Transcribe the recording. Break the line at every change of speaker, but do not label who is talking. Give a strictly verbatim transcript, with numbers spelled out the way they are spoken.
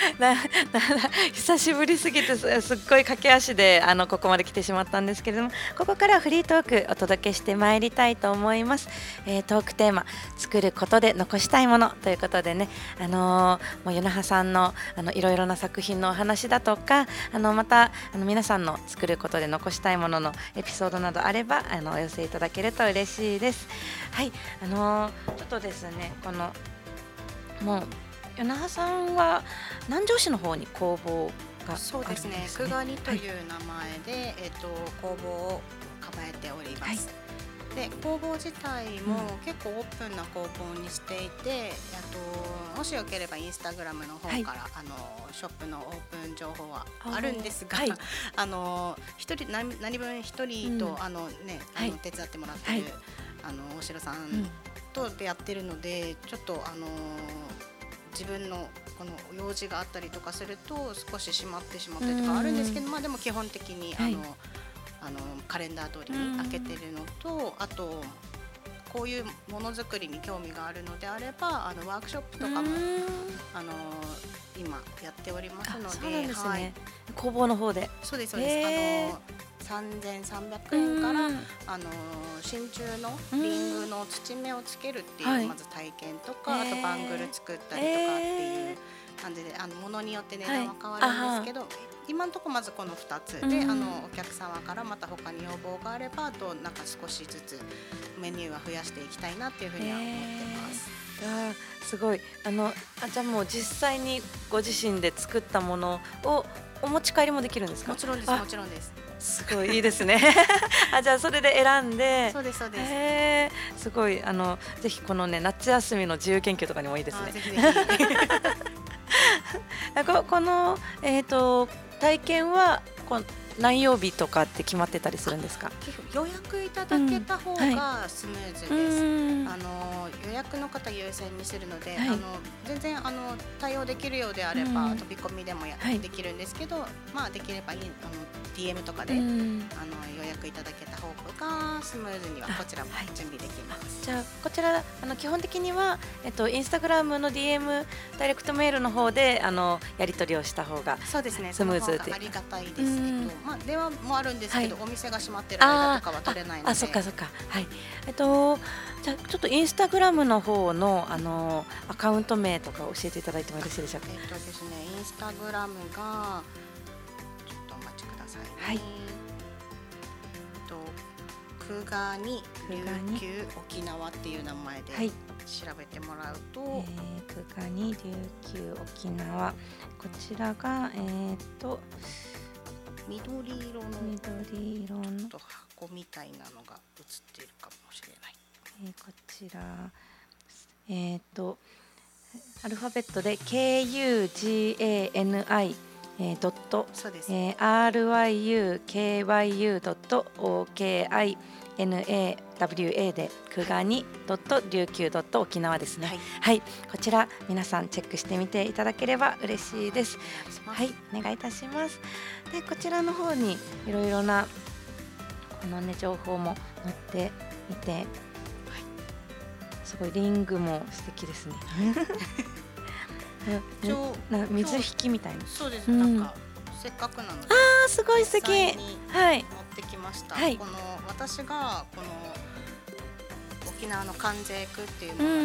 なな久しぶりすぎてすすっごい駆け足であのここまで来てしまったんですけれども、ここからはフリートークお届けしてまいりたいと思います。えー、トークテーマ作ることで残したいものということでね、あのー、もう与那覇さんのあのいろいろな作品のお話だとか、あのまたあの皆さんの作ることで残したいもののエピソードなどあればあのお寄せいただけると嬉しいです。はい、あのー、ちょっとですね、このもう与那覇さんは南城市の方に工房があるんですね。
そうですね。くがにという名前で、はい、えっと工房を構えております。はい、で工房自体も結構オープンな工房にしていて、あともしよければインスタグラムの方から、はい、あのショップのオープン情報はあるんですが、はい、あの一人何何分一人と、うん、あのねあの手伝ってもらってる、はい、あの大城さんとでやってるので、ちょっとあの自分のこの用事があったりとかすると少し閉まってしまったりとかあるんですけど、まあでも基本的にあの、はい、あのカレンダー通りに開けてるのと、あとこういうものづくりに興味があるのであればあのワークショップとかもあの今やっておりますので、
そうなんですね、
はい、
工房の方で。
そうですそうです。あのさんぜんさんびゃくえんからあの真鍮のリングの土目をつけるっていう、はい、まず体験とか、あとバングル作ったりとかっていう感じで、あのものによって値段は変わるんですけど、はい、今のところまずこのふたつで、あのお客様からまた他に要望があればとなんか少しずつメニューは増やしていきたいなっていうふうには思ってます。
あすごい。あのあじゃあもう実際にご自身で作ったものをお持ち帰りもできるんですか？
もちろんです、もちろんです。
すごいいいですね。あじゃあそれで選んで、
そうですそうです。
えー、すごいあのぜひこのね夏休みの自由研究とかにもいいですね。
ぜひぜひ
こ, このえっ、ー、と体験はこ何曜日とかって決まってたりするんですか？
予約いただけた方がスムーズです。うんはい、あの予約の方優先にするので、はい、あの全然あの対応できるようであれば、うん、飛び込みでもや、はい、できるんですけど、まあできればいいあの ディーエム とかで、うん、あの予約いただけた方がスムーズにはこちらも準備できます。
じゃあこちらあの基本的にはえっとインスタグラムの ディーエム ダイレクトメールの方であのやり取りをした方が
そうですね。
スムーズで
ありがたいです。えっとまあ電話もあるんですけど、はい、お店が閉まってる間とかは取れないので。
あ、そっかそっか。はい。えっとじゃあちょっとインスタグラムの方のあのアカウント名とか教えていただいてもよろしいでしょうか。
えっとですね、インスタグラムがちょっとお待ちくださいね。はい。えっとくがに琉球沖縄っていう名前で調べてもらうと、はい、
えー、くがに琉球沖縄、こちらがえー、っと
緑色の
緑色の
ちょっと箱みたいなのが映っているかもしれない。
えー、こちらえー、っとアルファベットで ケーユージーエーエヌアイ えー、ドット、えー、アールワイユーケーワイユー ドット オーケーアイエヌエーダブリューエー でくがにドット琉球ドット沖縄ですね。はい、はい、こちら皆さんチェックしてみていただければ嬉しいです。はい、お願いいたします。でこちらの方にいろいろなこのね情報も載っていて、はい、すごいリングも素敵ですね。な水引きみたいな。
そうです、うん、なんかせっかくなので、
あーすごい素敵。はい、
持ってきました。
はい、
この私がこの沖縄の関西区っていうのを